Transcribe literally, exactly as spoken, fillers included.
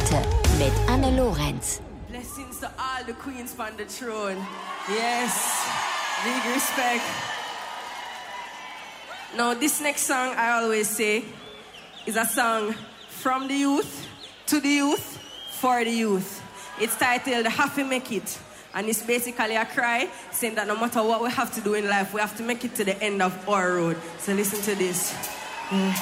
heute mit Anne Lorenz. Blessings to all the queens on the throne. Yes, big respect. Now, this next song, I always say, is a song from the youth, to the youth, for the youth. It's titled Have to Make It. And it's basically a cry saying that no matter what we have to do in life, we have to make it to the end of our road. So listen to this. Mm.